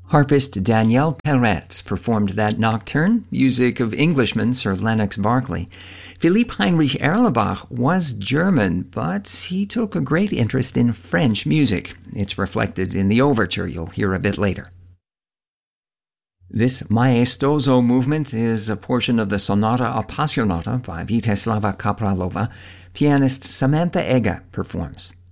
Harpist Danielle Perret performed that nocturne, music of Englishman Sir Lennox Berkeley. Philipp Heinrich Erlebach was German, but he took a great interest in French music. It's reflected in the overture you'll hear a bit later. This maestoso movement is a portion of the Sonata Appassionata by Víteslava Kapralova. Pianist Samantha Ega performs.